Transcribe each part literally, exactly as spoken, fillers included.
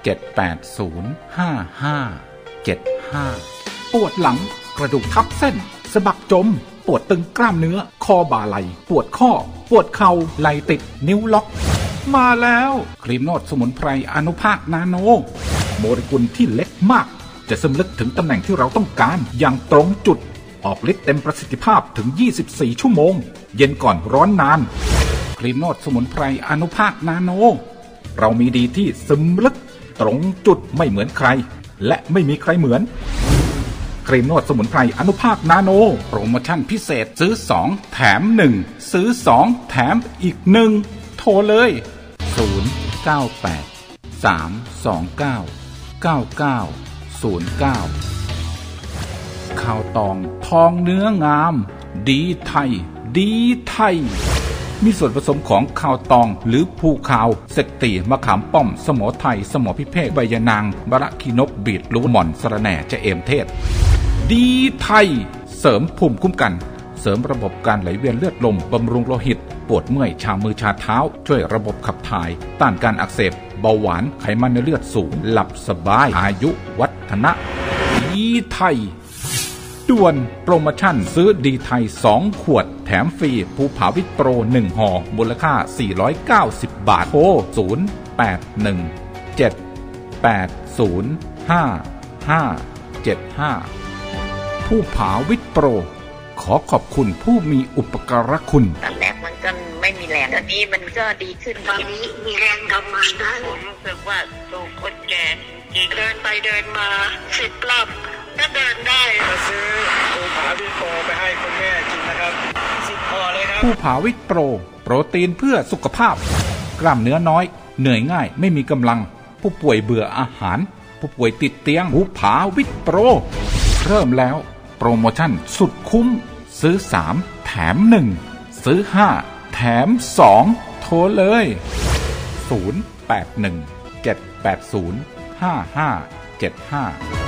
เจ็ดแปดศูนย์ ห้า ห้า เจ็ด ห้าปวดหลังกระดูกทับเส้นสะบักจมปวดตึงกล้ามเนื้อคอบ่าไหล่ปวดข้อปวดเข่าไหล่ติดนิ้วล็อกมาแล้วครีมนวดสมุนไพรอนุภาคนาโนโมเลกุลที่เล็กมากจะซึมลึกถึงตำแหน่งที่เราต้องการอย่างตรงจุดออกฤทธิ์เต็มประสิทธิภาพถึงยี่สิบสี่ชั่วโมงเย็นก่อนร้อนนานครีมนวดสมุนไพรอนุภาคนาโนเรามีดีที่ซึมลึกตรงจุดไม่เหมือนใครและไม่มีใครเหมือนครีมนวดสมุนไพรอนุภาคนาโนโปรโมชั่นพิเศษซื้อสองแถมหนึ่งซื้อสองแถมอีกหนึ่งโทรเลยศูนย์ เก้า แปด สาม สอง เก้า เก้า เก้า ศูนย์ เก้าข้าวตองทองเนื้องามดีไทยดีไทยมีส่วนผสมของข้าวตองหรือภูขาวเสกตีมะขามป้อมสมอไทยสมอพิเภกใบยะนางบะระขีนกบีดลูกหม่อนสะระแหน่จะเอมเทศดีไทยเสริมภูมิคุ้มกันเสริมระบบการไหลเวียนเลือดลมบำรุงโลหิตปวดเมื่อยชามือชาเท้าช่วยระบบขับถ่ายต้านการอักเสบเบาหวานไขมันในเลือดสูงหลับสบายอายุวัฒนะดีไทยด่วนโปรโมชั่นซื้อดีไทยสองขวดแถมฟรีภูผาวิตโปรหนึ่งห่อมูลค่าสี่ร้อยเก้าสิบบาทโทรศูนย์ แปด หนึ่ง เจ็ด แปด ศูนย์ ห้า ห้า เจ็ด ห้าภูผาวิตโปรขอขอบคุณผู้มีอุปการะคุณตอนแรกมันก็ไม่มีแรงตอนนี้มันก็ดีขึ้นตอนนี้มีแรงทำงานได้ผมรู้สึกว่าตัวคนแก่จริงเดินไปเดินมาสิบรอบก็เดินได้มาซื้อภูผาวิตโปรไปให้คุณแม่กินนะครับสิบห่อเลยครับภูผาวิตโปรโปรตีนเพื่อสุขภาพกล้ามเนื้อน้อยเหนื่อยง่ายไม่มีกำลังผู้ป่วยเบื่ออาหารผู้ป่วยติดเตียงภูผาวิตโปรเริ่มแล้วโปรโมชั่นสุดคุ้มซื้อสามแถมหนึ่งซื้อห้าแถมสองโทรเลยศูนย์ แปด หนึ่ง เจ็ด แปด ศูนย์ ห้า ห้า เจ็ด ห้า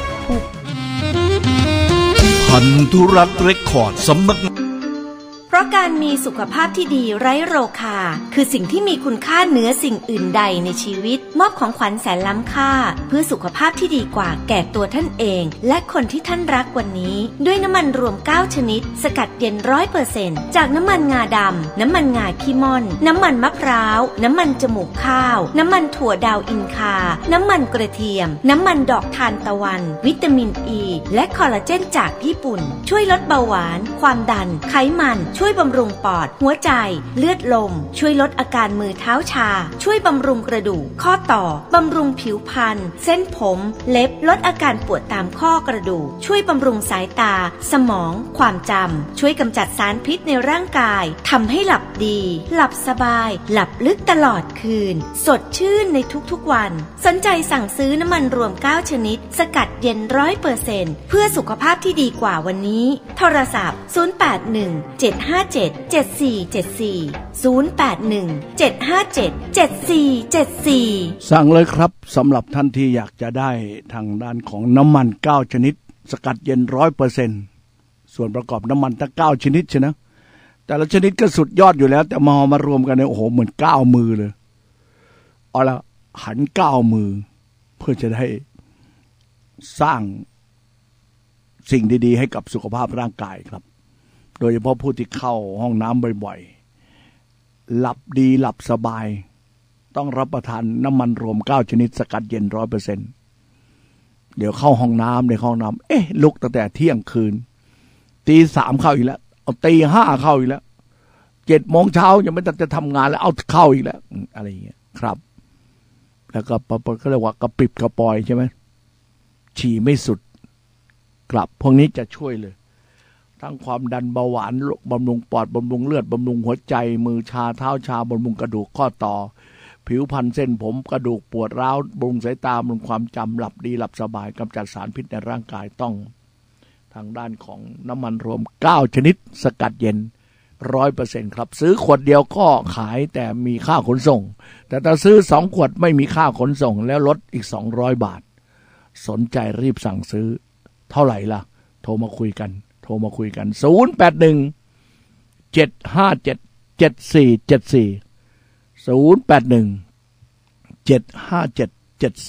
พันธุรัตน์เรคคอร์ดสำนักเพราะการมีสุขภาพที่ดีไร้โรคาคือสิ่งที่มีคุณค่าเหนือสิ่งอื่นใดในชีวิตมอบของขวัญแสนล้ำค่าเพื่อสุขภาพที่ดีกว่าแก่ตัวท่านเองและคนที่ท่านรักวันนี้ด้วยน้ำมันรวมเก้าชนิดสกัดเย็น ร้อยเปอร์เซ็นต์ จากน้ำมันงาดำน้ำมันงาขี้ม่อนน้ำมันมะพร้าวน้ำมันจมูกข้าวน้ำมันถั่วดาวอินคาน้ำมันกระเทียมน้ำมันดอกทานตะวันวิตามินอีและคอลลาเจนจากญี่ปุ่นช่วยลดเบาหวานความดันไขมันช่วยบำรุงปอดหัวใจเลือดลมช่วยลดอาการมือเท้าชาช่วยบำรุงกระดูกข้อต่อบำรุงผิวพรรณเส้นผมเล็บลดอาการปวดตามข้อกระดูกช่วยบำรุงสายตาสมองความจำช่วยกำจัดสารพิษในร่างกายทำให้หลับดีหลับสบายหลับลึกตลอดคืนสดชื่นในทุกๆวันสนใจสั่งซื้อน้ำมันรวมเก้าชนิดสกัดเย็น ร้อยเปอร์เซ็นต์ เพื่อสุขภาพที่ดีกว่าวันนี้โทรศัพท์ศูนย์ แปด หนึ่ง เจ็ด ห้า เจ็ด เจ็ด สี่ เจ็ด สี่ ศูนย์ แปด หนึ่ง เจ็ด ห้า เจ็ด เจ็ด สี่ เจ็ด สี่สั่งเลยครับสำหรับท่านที่อยากจะได้ทางด้านของน้ำมันเก้าชนิดสกัดเย็น ร้อยเปอร์เซ็นต์ ส่วนประกอบน้ำมันทั้งเก้าชนิดใช่นะแต่ละชนิดก็สุดยอดอยู่แล้วแต่มามารวมกันเนี่ยโอ้โหเหมือนเก้ามือเลยเอาละหันเก้ามือเพื่อจะได้สร้างสิ่งดีๆให้กับสุขภาพร่างกายครับโดยเฉพาะผู้ที่เข้าห้องน้ำบ่อยๆหลับดีหลับสบายต้องรับประทานน้ำมันรวมเก้าชนิดสกัดเย็น ร้อยเปอร์เซ็นต์ เดี๋ยวเข้าห้องน้ำในห้องน้ำเอ๊ะลุกตั้งแต่เที่ยงคืนตีสามเข้าอีกแล้วเอาตีห้าเข้าอีกแล้วเจ็ดโมงเช้ายังไม่ตัดจะทำงานแล้วเอาเข้าอีกแล้วอะไรอย่างเงี้ยครับแล้วก็ก็เรียกว่ากระปิบกระปอยใช่ไหมฉี่ไม่สุดกลับพวกนี้จะช่วยเลยทั้งความดันเบาหวานบำรุงปอดบำรุงเลือดบำรุงหัวใจมือชาเท้าชาบำรุงกระดูกข้อต่อผิวพรรณเส้นผมกระดูกปวดร้าวบำรุงสายตาบำรุงความจำหลับดีหลับสบายกำจัดสารพิษในร่างกายต้องทางด้านของน้ำมันรวมเก้าชนิดสกัดเย็น ร้อยเปอร์เซ็นต์ ครับซื้อขวดเดียวก็ขายแต่มีค่าขนส่งแต่ถ้าซื้อสองขวดไม่มีค่าขนส่งแล้วลดอีกสองร้อยบาทสนใจรีบสั่งซื้อเท่าไหร่ล่ะโทรมาคุยกันโทรมาคุยกันศูนย์ แปด หนึ่ง เจ็ด ห้า เจ็ด เจ็ด สี่ เจ็ด สี่ ศูนย์ แปด หนึ่ง เจ็ด ห้า เจ็ด เจ็ด